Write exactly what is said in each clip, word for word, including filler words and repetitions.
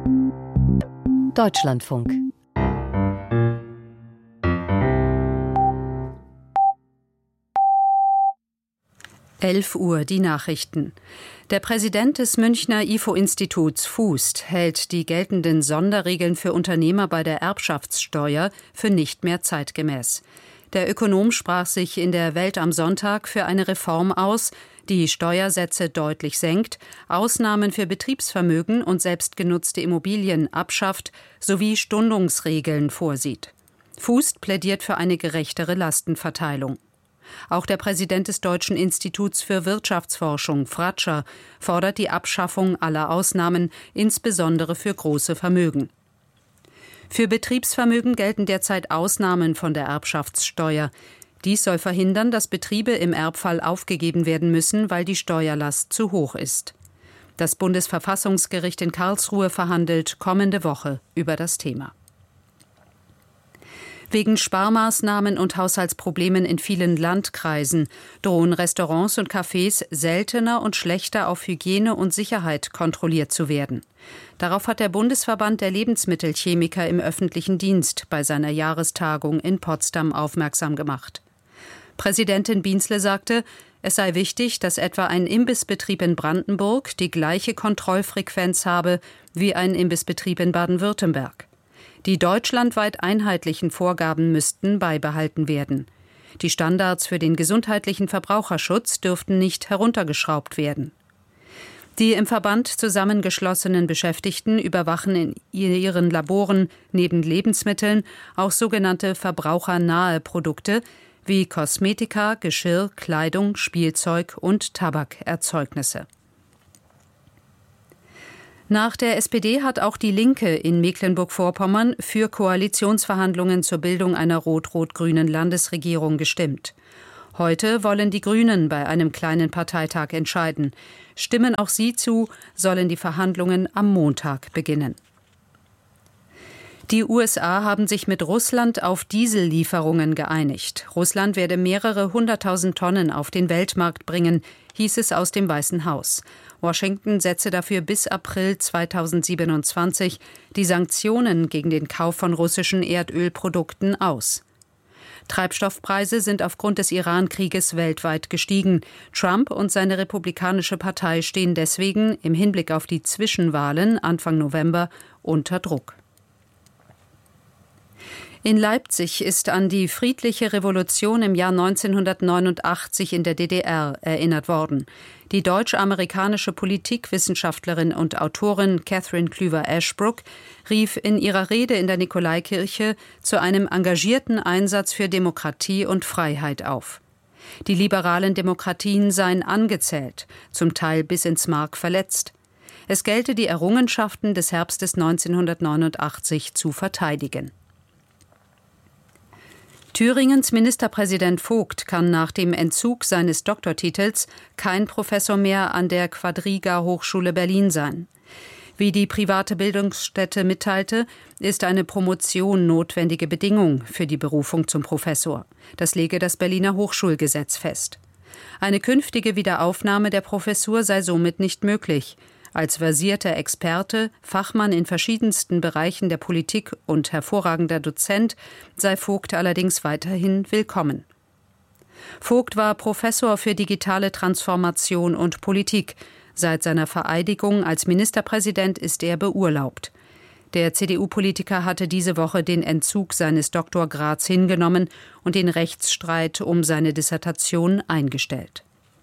Deutschlandfunk. elf Uhr, die Nachrichten. Der Präsident des Münchner I F O-Instituts Fußt hält die geltenden Sonderregeln für Unternehmer bei der Erbschaftssteuer für nicht mehr zeitgemäß. Der Ökonom sprach sich in der Welt am Sonntag für eine Reform aus, die Steuersätze deutlich senkt, Ausnahmen für Betriebsvermögen und selbstgenutzte Immobilien abschafft sowie Stundungsregeln vorsieht. Fußt plädiert für eine gerechtere Lastenverteilung. Auch der Präsident des Deutschen Instituts für Wirtschaftsforschung, Fratscher, fordert die Abschaffung aller Ausnahmen, insbesondere für große Vermögen. Für Betriebsvermögen gelten derzeit Ausnahmen von der Erbschaftssteuer. Dies soll verhindern, dass Betriebe im Erbfall aufgegeben werden müssen, weil die Steuerlast zu hoch ist. Das Bundesverfassungsgericht in Karlsruhe verhandelt kommende Woche über das Thema. Wegen Sparmaßnahmen und Haushaltsproblemen in vielen Landkreisen drohen Restaurants und Cafés seltener und schlechter auf Hygiene und Sicherheit kontrolliert zu werden. Darauf hat der Bundesverband der Lebensmittelchemiker im öffentlichen Dienst bei seiner Jahrestagung in Potsdam aufmerksam gemacht. Präsidentin Bienzle sagte, es sei wichtig, dass etwa ein Imbissbetrieb in Brandenburg die gleiche Kontrollfrequenz habe wie ein Imbissbetrieb in Baden-Württemberg. Die deutschlandweit einheitlichen Vorgaben müssten beibehalten werden. Die Standards für den gesundheitlichen Verbraucherschutz dürften nicht heruntergeschraubt werden. Die im Verband zusammengeschlossenen Beschäftigten überwachen in ihren Laboren neben Lebensmitteln auch sogenannte verbrauchernahe Produkte wie Kosmetika, Geschirr, Kleidung, Spielzeug und Tabakerzeugnisse. Nach der S P D hat auch die Linke in Mecklenburg-Vorpommern für Koalitionsverhandlungen zur Bildung einer rot-rot-grünen Landesregierung gestimmt. Heute wollen die Grünen bei einem kleinen Parteitag entscheiden. Stimmen auch sie zu, sollen die Verhandlungen am Montag beginnen. Die U S A haben sich mit Russland auf Diesellieferungen geeinigt. Russland werde mehrere hunderttausend Tonnen auf den Weltmarkt bringen, hieß es aus dem Weißen Haus. Washington setze dafür bis April zweitausendsiebenundzwanzig die Sanktionen gegen den Kauf von russischen Erdölprodukten aus. Treibstoffpreise sind aufgrund des Iran-Krieges weltweit gestiegen. Trump und seine Republikanische Partei stehen deswegen im Hinblick auf die Zwischenwahlen Anfang November unter Druck. In Leipzig ist an die friedliche Revolution im Jahr neunzehnhundertneunundachtzig in der D D R erinnert worden. Die deutsch-amerikanische Politikwissenschaftlerin und Autorin Catherine Klüver-Ashbrook rief in ihrer Rede in der Nikolaikirche zu einem engagierten Einsatz für Demokratie und Freiheit auf. Die liberalen Demokratien seien angezählt, zum Teil bis ins Mark verletzt. Es gelte, die Errungenschaften des Herbstes neunzehnhundertneunundachtzig zu verteidigen. Thüringens Ministerpräsident Vogt kann nach dem Entzug seines Doktortitels kein Professor mehr an der Quadriga Hochschule Berlin sein. Wie die private Bildungsstätte mitteilte, ist eine Promotion notwendige Bedingung für die Berufung zum Professor. Das lege das Berliner Hochschulgesetz fest. Eine künftige Wiederaufnahme der Professur sei somit nicht möglich. Als versierter Experte, Fachmann in verschiedensten Bereichen der Politik und hervorragender Dozent sei Vogt allerdings weiterhin willkommen. Vogt war Professor für digitale Transformation und Politik. Seit seiner Vereidigung als Ministerpräsident ist er beurlaubt. Der C D U-Politiker hatte diese Woche den Entzug seines Doktorgrads hingenommen und den Rechtsstreit um seine Dissertation eingestellt.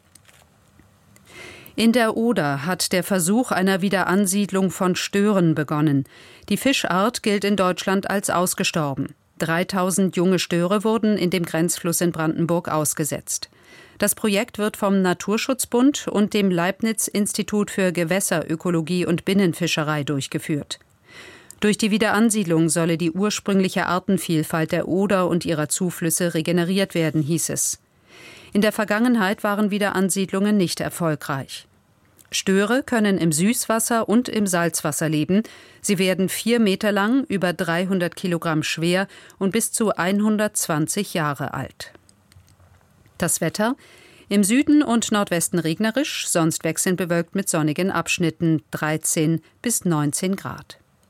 In der Oder hat der Versuch einer Wiederansiedlung von Stören begonnen. Die Fischart gilt in Deutschland als ausgestorben. dreitausend junge Störe wurden in dem Grenzfluss in Brandenburg ausgesetzt. Das Projekt wird vom Naturschutzbund und dem Leibniz-Institut für Gewässerökologie und Binnenfischerei durchgeführt. Durch die Wiederansiedlung solle die ursprüngliche Artenvielfalt der Oder und ihrer Zuflüsse regeneriert werden, hieß es. In der Vergangenheit waren Wiederansiedlungen nicht erfolgreich. Störe können im Süßwasser und im Salzwasser leben. Sie werden vier Meter lang, über dreihundert Kilogramm schwer und bis zu hundertzwanzig Jahre alt. Das Wetter: Im Süden und Nordwesten regnerisch, sonst wechselnd bewölkt mit sonnigen Abschnitten, dreizehn bis neunzehn Grad.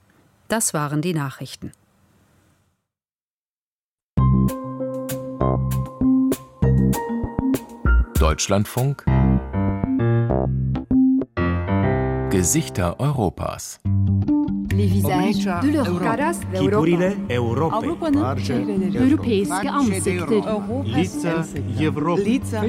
Das waren die Nachrichten. Deutschlandfunk Gesichter Europas. Les visages de l'Europe. Kibrile Europy. Europeiske ansikter. Лица Европы.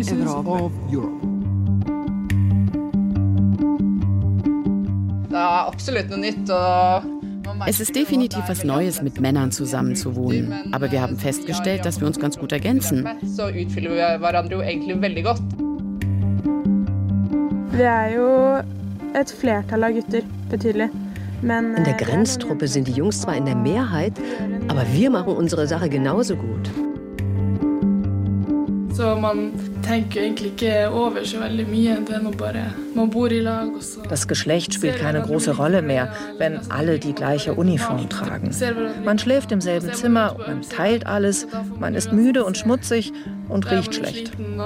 Es ist definitiv was Neues, mit Männern zusammenzuwohnen. Aber wir haben festgestellt, dass wir uns ganz gut ergänzen. In der Grenztruppe sind die Jungs zwar in der Mehrheit, aber wir machen unsere Sache genauso gut. Das Geschlecht spielt keine große Rolle mehr, wenn alle die gleiche Uniform tragen. Man schläft im selben Zimmer, man teilt alles, man ist müde und schmutzig und riecht schlecht.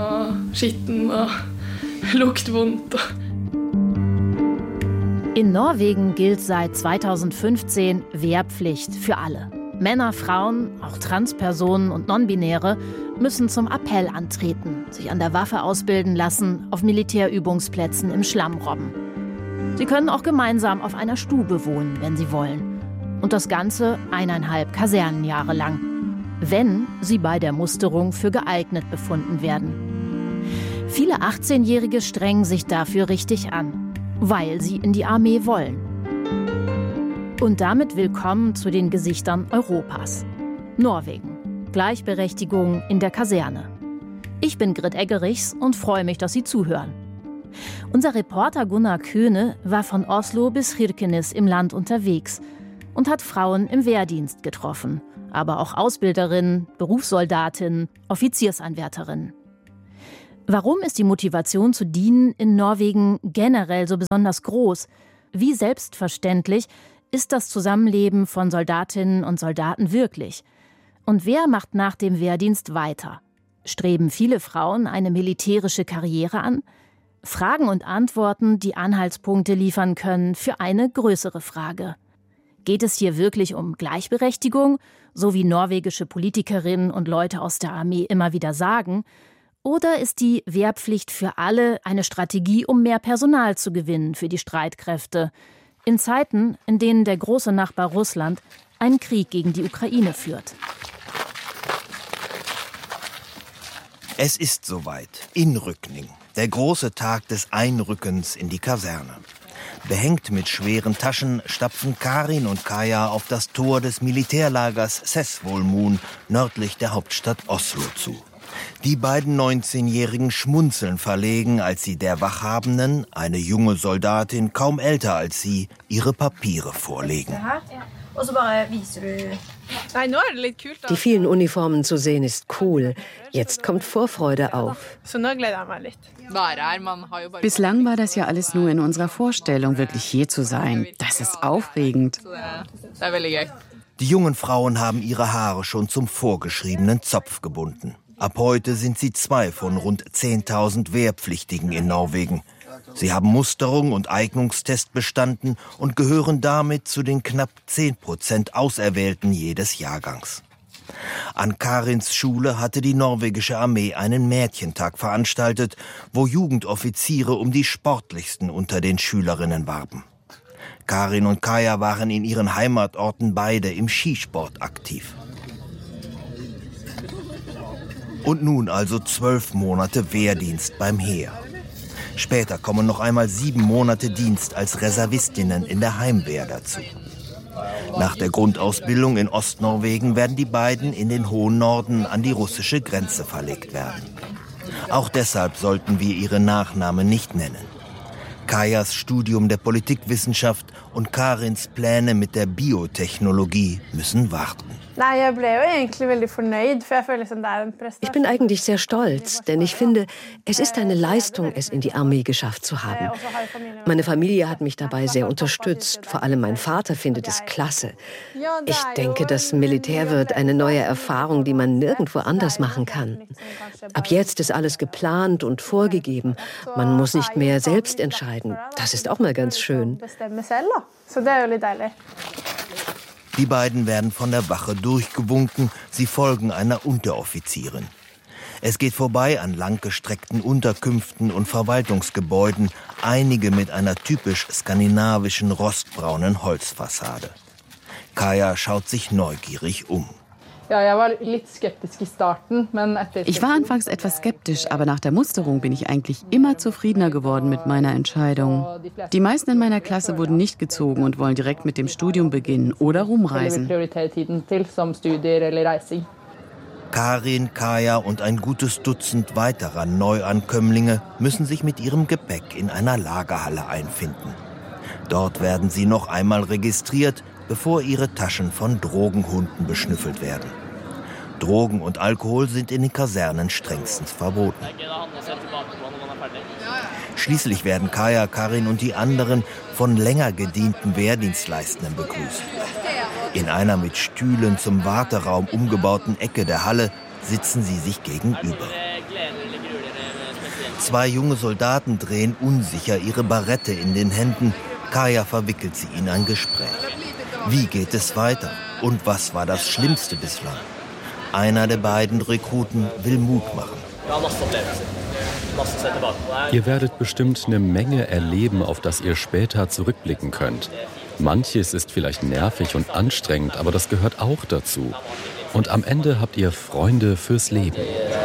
In Norwegen gilt seit zweitausendfünfzehn Wehrpflicht für alle. Männer, Frauen, auch Transpersonen und Nonbinäre müssen zum Appell antreten, sich an der Waffe ausbilden lassen, auf Militärübungsplätzen im Schlamm robben. Sie können auch gemeinsam auf einer Stube wohnen, wenn sie wollen. Und das Ganze eineinhalb Kasernenjahre lang, wenn sie bei der Musterung für geeignet befunden werden. Viele achtzehnjährige strengen sich dafür richtig an, weil sie in die Armee wollen. Und damit willkommen zu den Gesichtern Europas. Norwegen. Gleichberechtigung in der Kaserne. Ich bin Grit Eggerichs und freue mich, dass Sie zuhören. Unser Reporter Gunnar Köhne war von Oslo bis Kirkenes im Land unterwegs und hat Frauen im Wehrdienst getroffen, aber auch Ausbilderinnen, Berufssoldatinnen, Offiziersanwärterinnen. Warum ist die Motivation zu dienen in Norwegen generell so besonders groß? Wie selbstverständlich ist das Zusammenleben von Soldatinnen und Soldaten wirklich? Und wer macht nach dem Wehrdienst weiter? Streben viele Frauen eine militärische Karriere an? Fragen und Antworten, die Anhaltspunkte liefern können für eine größere Frage. Geht es hier wirklich um Gleichberechtigung, so wie norwegische Politikerinnen und Leute aus der Armee immer wieder sagen? Oder ist die Wehrpflicht für alle eine Strategie, um mehr Personal zu gewinnen für die Streitkräfte? In Zeiten, in denen der große Nachbar Russland einen Krieg gegen die Ukraine führt. Es ist soweit, in Rückning, der große Tag des Einrückens in die Kaserne. Behängt mit schweren Taschen stapfen Karin und Kaja auf das Tor des Militärlagers Sessvollmoen nördlich der Hauptstadt Oslo zu. Die beiden neunzehnjährigen schmunzeln verlegen, als sie der Wachhabenden, eine junge Soldatin, kaum älter als sie, ihre Papiere vorlegen. Die vielen Uniformen zu sehen ist cool. Jetzt kommt Vorfreude auf. Bislang war das ja alles nur in unserer Vorstellung, wirklich hier zu sein. Das ist aufregend. Die jungen Frauen haben ihre Haare schon zum vorgeschriebenen Zopf gebunden. Ab heute sind sie zwei von rund zehntausend Wehrpflichtigen in Norwegen. Sie haben Musterung und Eignungstest bestanden und gehören damit zu den knapp zehn Prozent Auserwählten jedes Jahrgangs. An Karins Schule hatte die norwegische Armee einen Mädchentag veranstaltet, wo Jugendoffiziere um die sportlichsten unter den Schülerinnen warben. Karin und Kaja waren in ihren Heimatorten beide im Skisport aktiv. Und nun also zwölf Monate Wehrdienst beim Heer. Später kommen noch einmal sieben Monate Dienst als Reservistinnen in der Heimwehr dazu. Nach der Grundausbildung in Ostnorwegen werden die beiden in den hohen Norden an die russische Grenze verlegt werden. Auch deshalb sollten wir ihre Nachnamen nicht nennen. Kajas Studium der Politikwissenschaft und Karins Pläne mit der Biotechnologie müssen warten. Ich bin eigentlich sehr stolz, denn ich finde, es ist eine Leistung, es in die Armee geschafft zu haben. Meine Familie hat mich dabei sehr unterstützt, vor allem mein Vater findet es klasse. Ich denke, das Militär wird eine neue Erfahrung, die man nirgendwo anders machen kann. Ab jetzt ist alles geplant und vorgegeben. Man muss nicht mehr selbst entscheiden. Das ist auch mal ganz schön. Die beiden werden von der Wache durchgewunken, sie folgen einer Unteroffizierin. Es geht vorbei an langgestreckten Unterkünften und Verwaltungsgebäuden, einige mit einer typisch skandinavischen rostbraunen Holzfassade. Kaja schaut sich neugierig um. Ich war anfangs etwas skeptisch, aber nach der Musterung bin ich eigentlich immer zufriedener geworden mit meiner Entscheidung. Die meisten in meiner Klasse wurden nicht gezogen und wollen direkt mit dem Studium beginnen oder rumreisen. Karin, Kaja und ein gutes Dutzend weiterer Neuankömmlinge müssen sich mit ihrem Gepäck in einer Lagerhalle einfinden. Dort werden sie noch einmal registriert, bevor ihre Taschen von Drogenhunden beschnüffelt werden. Drogen und Alkohol sind in den Kasernen strengstens verboten. Schließlich werden Kaja, Karin und die anderen von länger gedienten Wehrdienstleistenden begrüßt. In einer mit Stühlen zum Warteraum umgebauten Ecke der Halle sitzen sie sich gegenüber. Zwei junge Soldaten drehen unsicher ihre Barette in den Händen. Kaja verwickelt sie in ein Gespräch. Wie geht es weiter? Und was war das Schlimmste bislang? Einer der beiden Rekruten will Mut machen. Ihr werdet bestimmt eine Menge erleben, auf das ihr später zurückblicken könnt. Manches ist vielleicht nervig und anstrengend, aber das gehört auch dazu. Und am Ende habt ihr Freunde fürs Leben.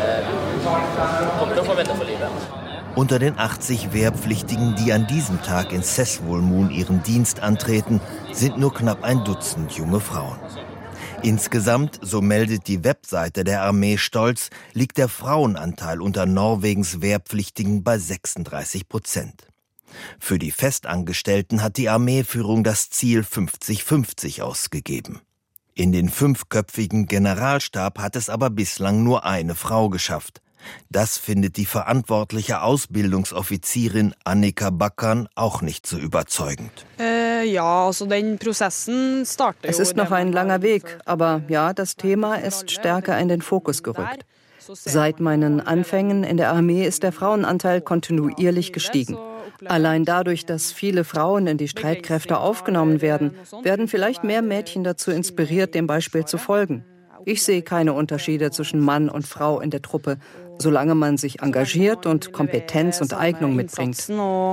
Unter den achtzig Wehrpflichtigen, die an diesem Tag in Sessvollmoen ihren Dienst antreten, sind nur knapp ein Dutzend junge Frauen. Insgesamt, so meldet die Webseite der Armee stolz, liegt der Frauenanteil unter Norwegens Wehrpflichtigen bei sechsunddreißig Prozent. Für die Festangestellten hat die Armeeführung das Ziel fünfzig fünfzig ausgegeben. In den fünfköpfigen Generalstab hat es aber bislang nur eine Frau geschafft. Das findet die verantwortliche Ausbildungsoffizierin Annika Backern auch nicht so überzeugend. Äh, ja, also den Prozessen startet. Es ist noch ein langer Weg, aber ja, das Thema ist stärker in den Fokus gerückt. Seit meinen Anfängen in der Armee ist der Frauenanteil kontinuierlich gestiegen. Allein dadurch, dass viele Frauen in die Streitkräfte aufgenommen werden, werden vielleicht mehr Mädchen dazu inspiriert, dem Beispiel zu folgen. Ich sehe keine Unterschiede zwischen Mann und Frau in der Truppe, solange man sich engagiert und Kompetenz und Eignung mitbringt.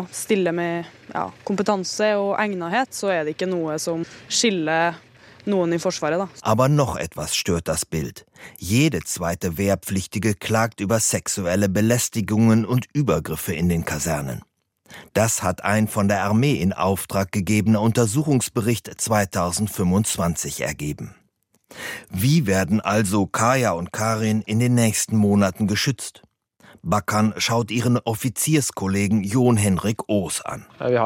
Aber noch etwas stört das Bild. Jede zweite Wehrpflichtige klagt über sexuelle Belästigungen und Übergriffe in den Kasernen. Das hat ein von der Armee in Auftrag gegebener Untersuchungsbericht zweitausendfünfundzwanzig ergeben. Wie werden also Kaja und Karin in den nächsten Monaten geschützt? Backern schaut ihren Offizierskollegen Jon Henrik Oos an. Wir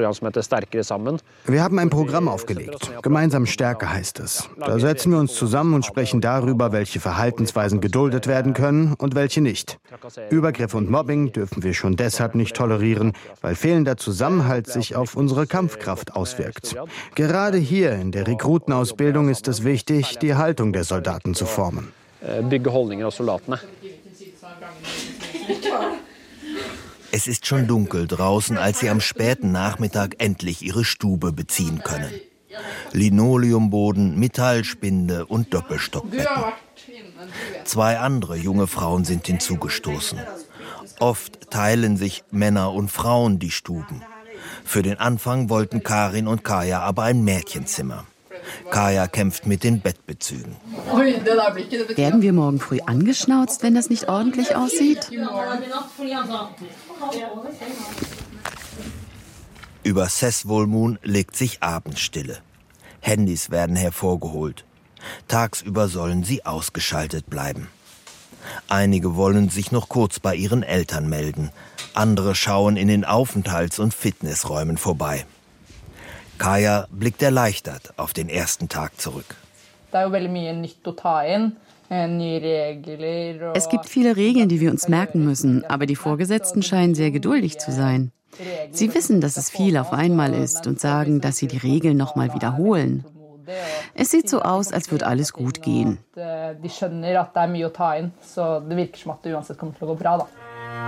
haben ein Programm aufgelegt. Gemeinsam stärker heißt es. Da setzen wir uns zusammen und sprechen darüber, welche Verhaltensweisen geduldet werden können und welche nicht. Übergriffe und Mobbing dürfen wir schon deshalb nicht tolerieren, weil fehlender Zusammenhalt sich auf unsere Kampfkraft auswirkt. Gerade hier in der Rekrutenausbildung ist es wichtig, die Haltung der Soldaten zu formen. Es ist schon dunkel draußen, als sie am späten Nachmittag endlich ihre Stube beziehen können. Linoleumboden, Metallspinde und Doppelstockbetten. Zwei andere junge Frauen sind hinzugestoßen. Oft teilen sich Männer und Frauen die Stuben. Für den Anfang wollten Karin und Kaja aber ein Mädchenzimmer. Kaja kämpft mit den Bettbezügen. Werden wir morgen früh angeschnauzt, wenn das nicht ordentlich aussieht? Über Sessvollmoen legt sich Abendstille. Handys werden hervorgeholt. Tagsüber sollen sie ausgeschaltet bleiben. Einige wollen sich noch kurz bei ihren Eltern melden. Andere schauen in den Aufenthalts- und Fitnessräumen vorbei. Kaja blickt erleichtert auf den ersten Tag zurück. Es gibt viele Regeln, die wir uns merken müssen, aber die Vorgesetzten scheinen sehr geduldig zu sein. Sie wissen, dass es viel auf einmal ist und sagen, dass sie die Regeln noch mal wiederholen. Es sieht so aus, als würde alles gut gehen.